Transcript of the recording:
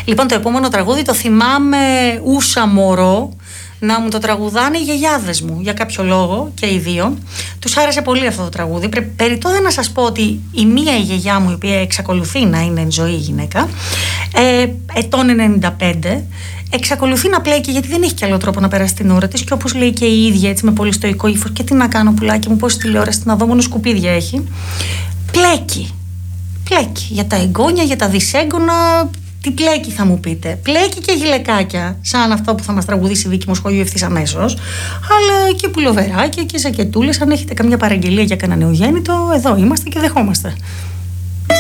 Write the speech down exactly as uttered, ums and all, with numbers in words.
Λοιπόν, το επόμενο τραγούδι το θυμάμαι ούσα μωρό να μου το τραγουδάνε οι γιαγιάδες μου για κάποιο λόγο και οι δύο. Τους άρεσε πολύ αυτό το τραγούδι. Περιττό δεν να σας πω ότι η μία η γιαγιά μου, η οποία εξακολουθεί να είναι εν ζωή γυναίκα, ε, ετών ενενήντα πέντε, εξακολουθεί να πλέκει, γιατί δεν έχει κι άλλο τρόπο να περάσει την ώρα της. Και όπως λέει και η ίδια, έτσι με πολύ στοικό ύφος, και τι να κάνω, πουλάκι μου, πώς τηλεόραση να δω, μόνο σκουπίδια έχει. Πλέκει. Πλέκει για τα εγγόνια, για τα δυσέγγωνα. Τι πλέκει, θα μου πείτε. Πλέκει και γυλαικάκια, σαν αυτό που θα μας τραγουδήσει η Βίκη Μοσχολιού ευθύς αμέσως. Αλλά και πουλοβεράκια και ζακετούλες. Αν έχετε καμιά παραγγελία για κανένα νεογέννητο, εδώ είμαστε και δεχόμαστε.